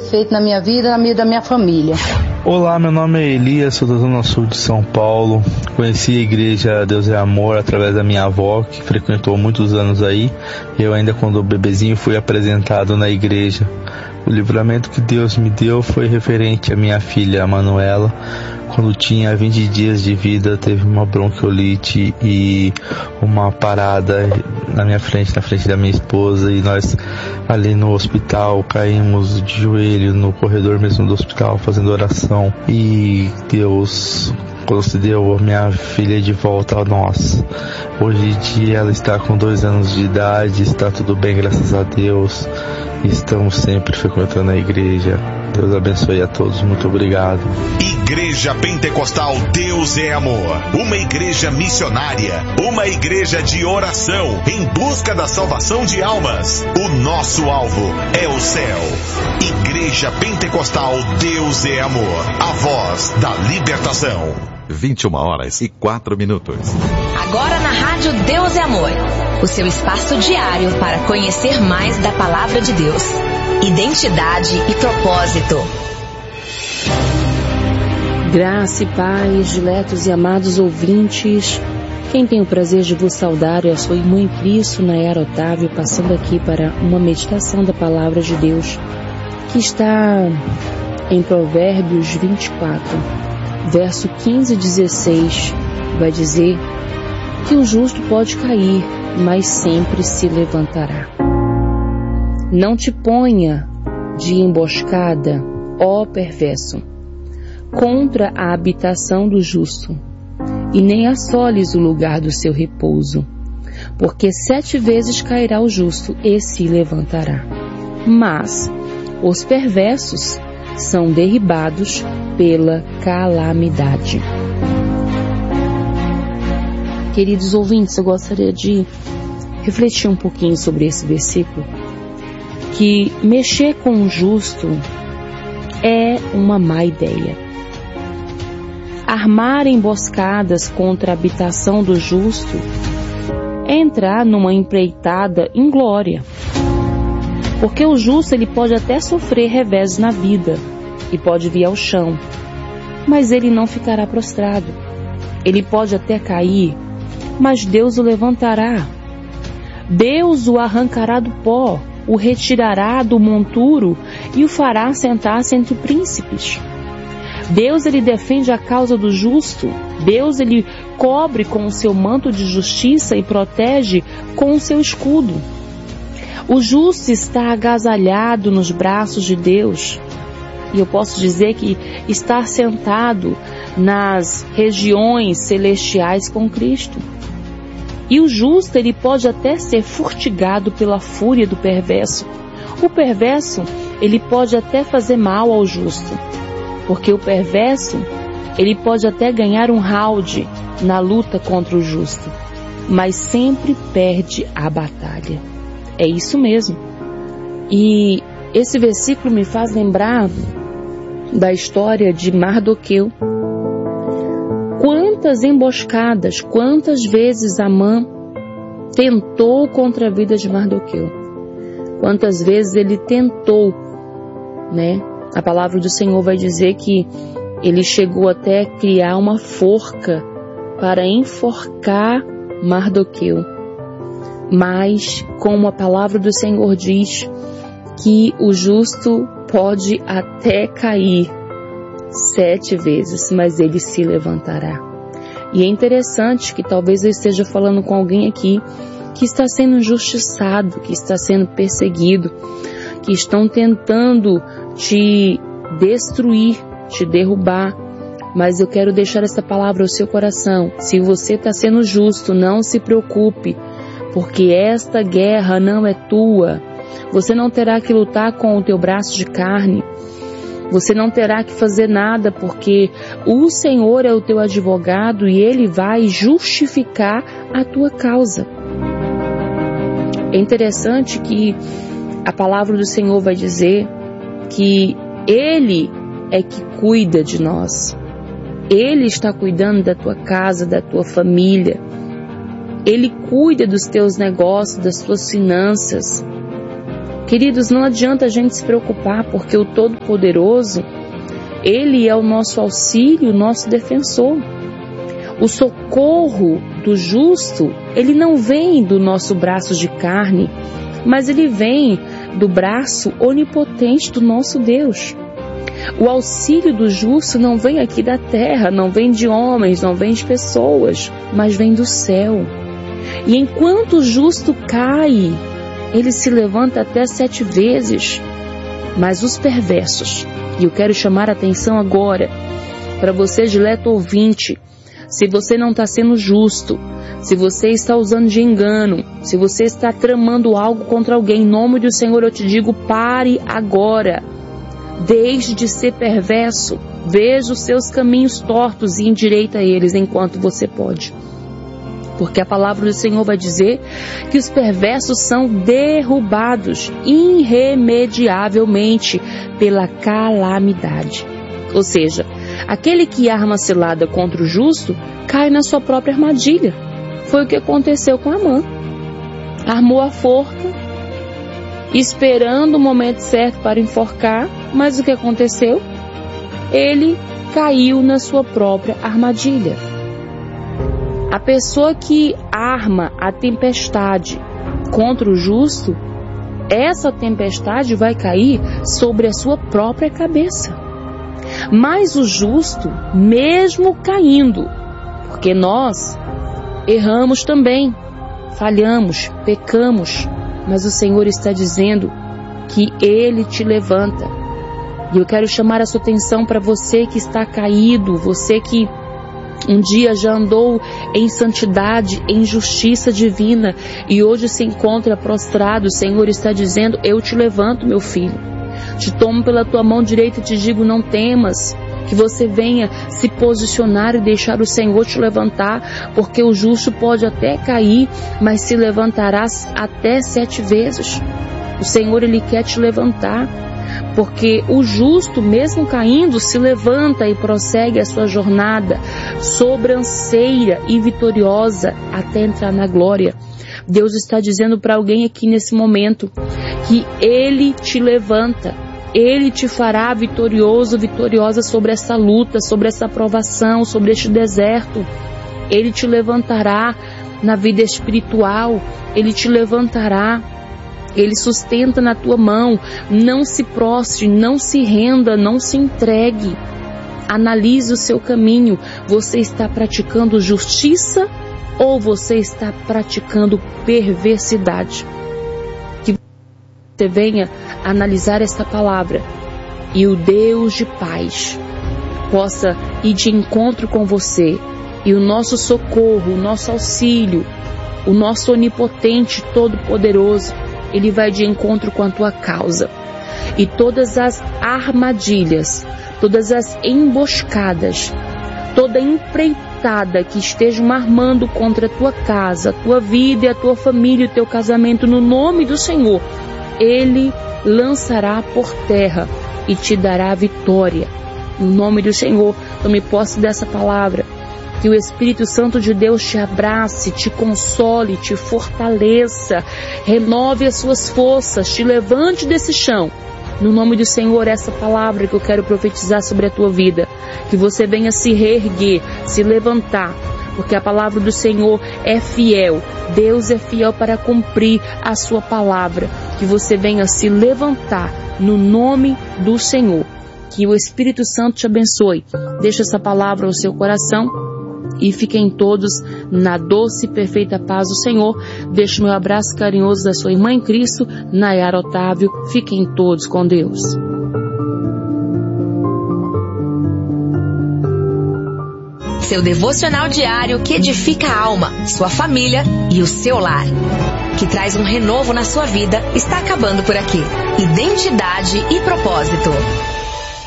feito na minha vida, na vida da minha família. Olá, meu nome é Elias, sou da Zona Sul de São Paulo. Conheci a igreja Deus é Amor através da minha avó, que frequentou muitos anos aí. Eu ainda, quando bebezinho, fui apresentado na igreja. O livramento que Deus me deu foi referente à minha filha, a Manuela. Quando tinha 20 dias de vida, teve uma bronquiolite e uma parada na minha frente, na frente da minha esposa, e nós ali no hospital caímos de joelho no corredor mesmo do hospital fazendo oração, e Deus concedeu a minha filha de volta a nós. Hoje em dia ela está com 2 anos de idade, está tudo bem, graças a Deus, e estamos sempre frequentando a igreja. Deus abençoe a todos, muito obrigado. Igreja Pentecostal Deus é Amor, uma igreja missionária, uma igreja de oração em busca da salvação de almas. O nosso alvo é o céu. Igreja Pentecostal Deus é Amor, a voz da libertação. 21h04. Agora na rádio Deus é Amor, o seu espaço diário para conhecer mais da palavra de Deus. Identidade e propósito. Graça e paz, diletos e amados ouvintes. Quem tem o prazer de vos saudar é a sua irmã em Cristo, Nayara Otávio, passando aqui para uma meditação da palavra de Deus, que está em Provérbios 24, verso 15 e 16, vai dizer que o justo pode cair, mas sempre se levantará. Não te ponha de emboscada, ó perverso, contra a habitação do justo, e nem assoles o lugar do seu repouso, porque 7 vezes cairá o justo e se levantará. Mas os perversos são derribados pela calamidade. Queridos ouvintes, eu gostaria de refletir um pouquinho sobre esse versículo, que mexer com o justo é uma má ideia. Armar emboscadas contra a habitação do justo é entrar numa empreitada inglória. Porque o justo ele pode até sofrer revés na vida e pode vir ao chão, mas ele não ficará prostrado. Ele pode até cair, mas Deus o levantará. Deus o arrancará do pó, o retirará do monturo e o fará sentar-se entre príncipes. Deus ele defende a causa do justo. Deus ele cobre com o seu manto de justiça e protege com o seu escudo. O justo está agasalhado nos braços de Deus. E eu posso dizer que está sentado nas regiões celestiais com Cristo. E o justo, ele pode até ser furtigado pela fúria do perverso. O perverso, ele pode até fazer mal ao justo. Porque o perverso, ele pode até ganhar um round na luta contra o justo. Mas sempre perde a batalha. É isso mesmo. E esse versículo me faz lembrar da história de Mardoqueu. Quantas emboscadas, quantas vezes Amã tentou contra a vida de Mardoqueu. Quantas vezes ele tentou, né? A palavra do Senhor vai dizer que ele chegou até a criar uma forca para enforcar Mardoqueu. Mas, como a palavra do Senhor diz, que o justo pode até cair 7 vezes, mas ele se levantará. E é interessante que talvez eu esteja falando com alguém aqui que está sendo injustiçado, que está sendo perseguido, que estão tentando te destruir, te derrubar. Mas eu quero deixar essa palavra ao seu coração. Se você está sendo justo, não se preocupe, porque esta guerra não é tua. Você não terá que lutar com o teu braço de carne. Você não terá que fazer nada, porque o Senhor é o teu advogado e Ele vai justificar a tua causa. É interessante que a palavra do Senhor vai dizer que Ele é que cuida de nós. Ele está cuidando da tua casa, da tua família. Ele cuida dos teus negócios, das tuas finanças. Queridos, não adianta a gente se preocupar, porque o Todo-Poderoso, Ele é o nosso auxílio, o nosso defensor. O socorro do justo, ele não vem do nosso braço de carne, mas ele vem do braço onipotente do nosso Deus. O auxílio do justo não vem aqui da terra, não vem de homens, não vem de pessoas, mas vem do céu. E enquanto o justo cai, ele se levanta até 7 vezes. Mas os perversos, e eu quero chamar a atenção agora, para você, dileto ouvinte, se você não está sendo justo, se você está usando de engano, se você está tramando algo contra alguém, em nome do Senhor eu te digo, pare agora. Deixe de ser perverso, veja os seus caminhos tortos e endireita eles enquanto você pode. Porque a palavra do Senhor vai dizer que os perversos são derrubados irremediavelmente pela calamidade. Ou seja, aquele que arma cilada contra o justo cai na sua própria armadilha. Foi o que aconteceu com Amã. Armou a forca, esperando o momento certo para enforcar, mas o que aconteceu? Ele caiu na sua própria armadilha. A pessoa que arma a tempestade contra o justo, essa tempestade vai cair sobre a sua própria cabeça. Mas o justo, mesmo caindo, porque nós erramos também, falhamos, pecamos, mas o Senhor está dizendo que Ele te levanta. E eu quero chamar a sua atenção para você que está caído, você que um dia já andou em santidade, em justiça divina e hoje se encontra prostrado. O Senhor está dizendo, eu te levanto, meu filho. Te tomo pela tua mão direita e te digo, não temas. Que você venha se posicionar e deixar o Senhor te levantar, porque o justo pode até cair, mas se levantará até 7 vezes. O Senhor, Ele quer te levantar, porque o justo, mesmo caindo, se levanta e prossegue a sua jornada sobranceira e vitoriosa até entrar na glória. Deus está dizendo para alguém aqui nesse momento que Ele te levanta. Ele te fará vitorioso, vitoriosa sobre essa luta, sobre essa provação, sobre este deserto. Ele te levantará na vida espiritual. Ele te levantará. Ele sustenta na tua mão. Não se prostre, não se renda, não se entregue. Analise o seu caminho. Você está praticando justiça ou você está praticando perversidade? Você venha analisar esta palavra e o Deus de paz possa ir de encontro com você e o nosso socorro, o nosso auxílio, o nosso onipotente todo-poderoso, Ele vai de encontro com a tua causa. E todas as armadilhas, todas as emboscadas, toda empreitada que estejam armando contra a tua casa, a tua vida e a tua família e o teu casamento, no nome do Senhor, Ele lançará por terra e te dará vitória. No nome do Senhor, tome posse dessa palavra. Que o Espírito Santo de Deus te abrace, te console, te fortaleça, renove as suas forças, te levante desse chão. No nome do Senhor, essa palavra que eu quero profetizar sobre a tua vida. Que você venha se reerguer, se levantar, porque a palavra do Senhor é fiel. Deus é fiel para cumprir a sua palavra. Que você venha se levantar no nome do Senhor. Que o Espírito Santo te abençoe. Deixa essa palavra ao seu coração e fiquem todos na doce e perfeita paz do Senhor. Deixo meu abraço carinhoso da sua irmã em Cristo, Nayara Otávio. Fiquem todos com Deus. Seu devocional diário que edifica a alma, sua família e o seu lar. Que traz um renovo na sua vida, está acabando por aqui. Identidade e propósito.